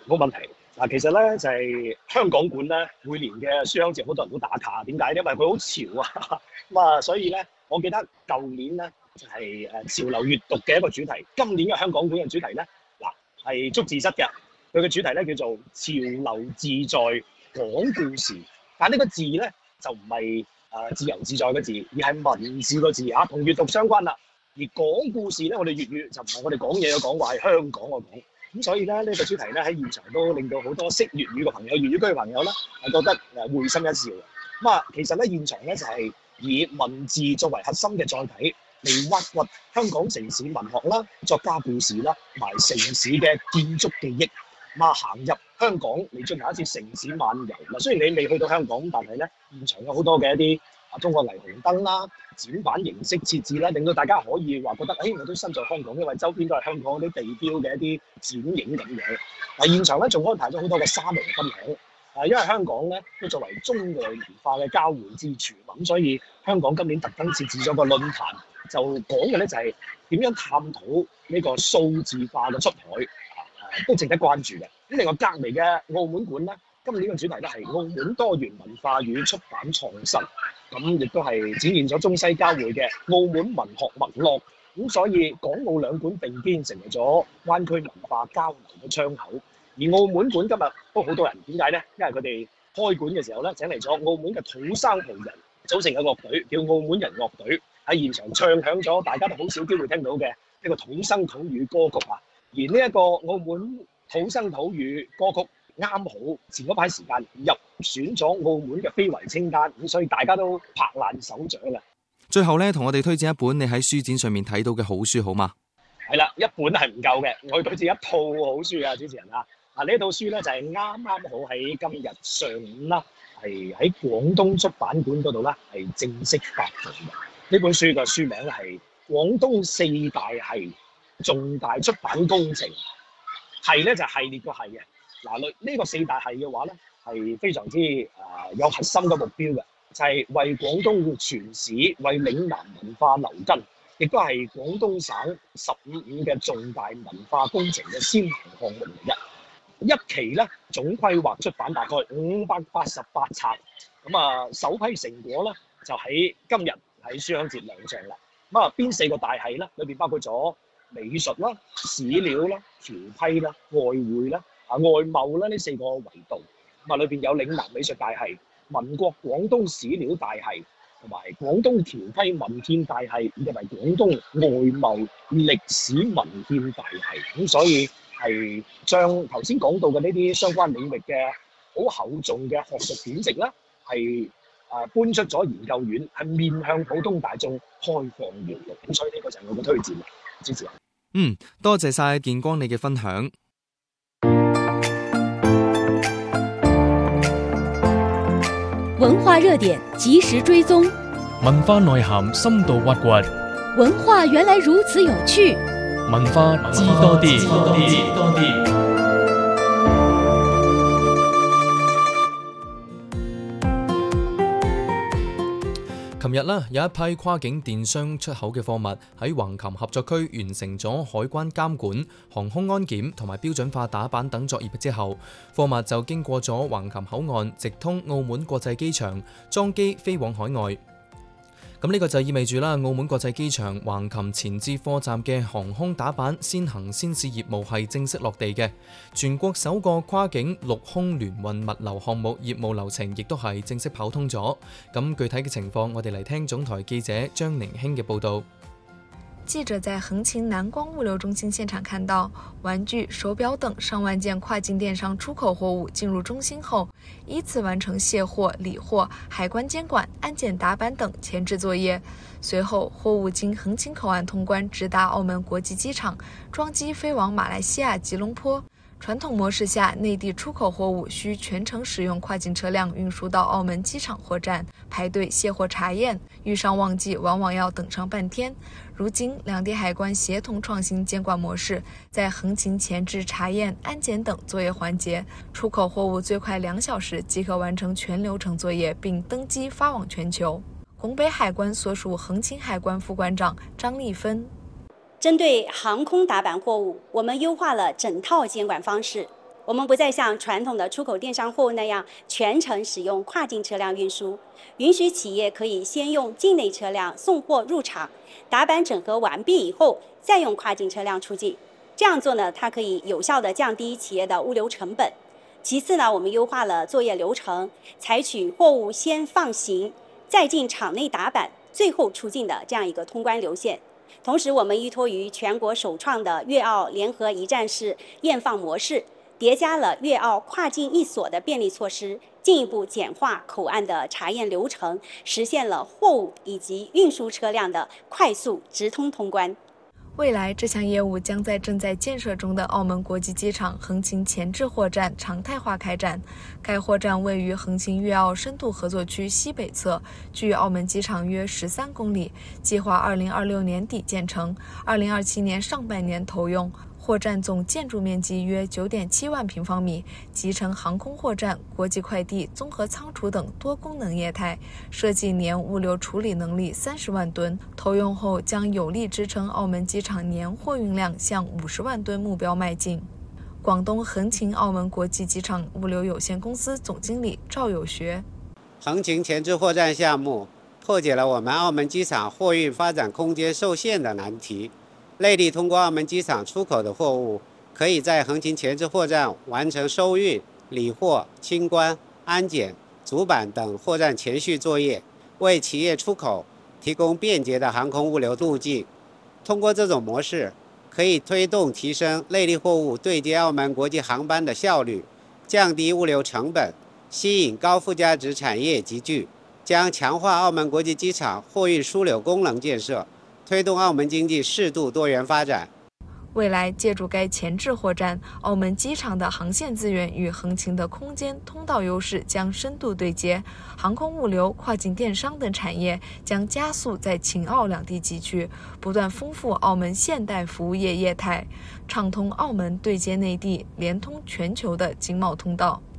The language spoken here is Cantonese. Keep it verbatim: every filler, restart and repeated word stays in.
冇問題。嗱，其實咧就係、是、香港館咧每年嘅書香節好多人都打卡，點解？因為佢好潮啊，咁啊，所以咧，我記得舊年咧就係、是、誒潮流閱讀嘅一個主題。今年嘅香港館嘅主題咧，嗱係捉字蝨嘅，佢嘅主題咧叫做潮流自在講故事。但呢個字咧就唔係誒自由自在嘅字，而係文字個字啊，同閱讀相關啦。而講故事咧，我哋粵語就唔係我哋講嘢嘅講，話係香港嘅講。咁所以咧，呢、這個主題咧喺現場都令到好多識粵語嘅朋友、粵語區嘅朋友咧，係覺得誒會心一笑嘅。咁啊，其實咧現場咧就係、是、以文字作為核心嘅載體嚟挖掘香港城市文學啦、作家故事啦，同埋城市嘅建築記憶。咁啊，行入香港嚟進行一次城市漫遊。嗱，雖然你未去到香港，但係咧現場有好多嘅一啲啊中國霓虹燈啦、展板形式設置啦，令到大家可以話覺得，誒、哎，我都身在香港，因為周邊都係香港嗰啲地標嘅一啲展影咁樣。嗱，現場咧仲安排咗好多嘅沙龍分享。啊，因為香港咧都作為中外文化嘅交匯之處，咁所以香港今年特登設置咗個論壇，就講嘅咧就係點樣探討呢個數字化嘅出海。都值得關注嘅。咁另外隔離嘅澳門館咧，今年嘅主題咧係澳門多元文化與出版創新，咁亦都係展現咗中西交匯嘅澳門文學脈絡。咁所以港澳兩館並肩成為咗灣區文化交流嘅窗口。而澳門館今日都好多人，點解咧？因為佢哋開館嘅時候咧，請嚟咗澳門嘅土生葡人組成嘅樂隊，叫澳門人樂隊，喺現場唱響咗大家都好少機會聽到嘅一個土生土語歌曲啊！而呢一個澳門土生土語歌曲啱好前嗰排時間入選咗澳門嘅非遺清單，咁所以大家都拍爛手掌啦。 最後咧，同我哋推薦一本你喺書展上面睇到嘅好書好嗎？ 係啦，一本係唔夠嘅，我要推薦一套好書啊，主持人啊！嗱，呢套書咧就係啱啱好喺今日上午啦，係喺廣東出版館嗰度啦，係正式發行嘅。呢本書嘅書名係《廣東四大系重大出版工程》，係咧就係、系列個係嘅。嗱，呢呢個四大系嘅話咧，係非常之誒、呃、有核心嘅目標嘅，就係、是、為廣東傳史、為嶺南文化留根，亦都係廣東省十五五嘅重大文化工程嘅先行項目嚟嘅。一期咧總規劃出版大概五百八十八冊，咁啊首批成果咧就喺今日喺書香節亮相啦。咁啊邊四個大系咧？裏邊包括咗美術啦、史料啦、僑批啦、外匯啦、啊外貿啦呢四個維度。咁啊裏邊有嶺南美術大系、民國廣東史料大系，同埋廣東僑批文獻大系，以及係廣東外貿歷史文獻大系。咁所以係將頭先講到嘅呢啲相關領域嘅好厚重嘅學術典籍啦，係啊搬出咗研究院，係面向普通大眾開放閱讀。咁所以呢個就係我嘅推薦啦，支持。 嗯，多謝晒建光你嘅分享。 文化熱點及時追蹤， 文化內涵深度挖掘， 文化原來如此有趣。 文化知多啲。琴日啦，有一批跨境電商出口嘅貨物喺橫琴合作區完成咗海關監管、航空安檢同埋標準化打板等作業之後，貨物就經過咗橫琴口岸，直通澳門國際機場，裝機飛往海外。咁呢個就意味住啦，澳門國際機場橫琴前置貨站嘅航空打板先行先試業務係正式落地嘅，全國首個跨境陸空聯運物流項目業務流程亦都係正式跑通咗。咁具體嘅情況，我哋嚟聽總台記者張寧興嘅報導。 記者在橫琴南光物流中心現場看到，玩具、手錶等上萬件跨境電商出口貨物進入中心後，依次完成卸貨、理貨、海關監管、安檢打板等前置作業。隨後，貨物經橫琴口岸通關，直達澳門國際機場，裝機飛往馬來西亞吉隆坡。傳統模式下，內地出口貨物需全程使用跨境車輛運輸到澳門機場貨站排隊卸貨查驗，遇上旺季往往要等上半天。如今，兩地海關協同創新監管模式，在橫琴前置查驗、安檢等作業環節，出口貨物最快兩小時即可完成全流程作業，並登機發往全球。拱北海關所屬橫琴海關副關長張麗芬。 針對航空打板貨物，我們優化了整套監管方式， 我们不再像传统的出口电商货物那样全程使用跨境车辆运输，允许企业可以先用境内车辆送货入场，打板整合完毕以后，再用跨境车辆出境。这样做呢，它可以有效地降低企业的物流成本。其次呢，我们优化了作业流程，采取货物先放行，再进场内打板，最后出境的这样一个通关流线。同时，我们依托于全国首创的粤澳联合一站式验放模式，叠加了粤澳跨境一锁的便利措施，进一步简化口岸的查验流程，实现了货物以及运输车辆的快速直通通关。 未来，这项业务将在正在建设中的澳门国际机场横琴前置货站常态化开展。该货站位于横琴粤澳深度合作区西北侧，距澳门机场约十三公里，计划二零二六年底建成，二零二七年上半年投用。货站总建筑面积约 九点七万平方米，集成航空货站、国际快递、综合仓储等多功能业态，设计年物流处理能力三十万吨，投用后将有力支撑澳门机场年货运量向五十万吨目标迈进。广东横琴澳门国际机场物流有限公司总经理赵有学： 横琴前置货站项目破解了我们澳门机场货运发展空间受限的难题。内地通过澳门机场出口的货物，可以在横琴前置货站完成收运、理货、清关、安检、主板等货站前序作业，为企业出口提供便捷的航空物流路径。通过这种模式，可以推动提升内地货物对接澳门国际航班的效率，降低物流成本，吸引高附加值产业集聚，将强化澳门国际机场货运枢纽功能建设，推动澳门经济适度多元发展。 未来，借助该前置货站，澳门机场的航线资源与横琴的空间通道优势将深度对接，航空物流、跨境电商等产业将加速在秦澳两地集聚，不断丰富澳门现代服务业业态，畅通澳门对接内地、连通全球的经贸通道。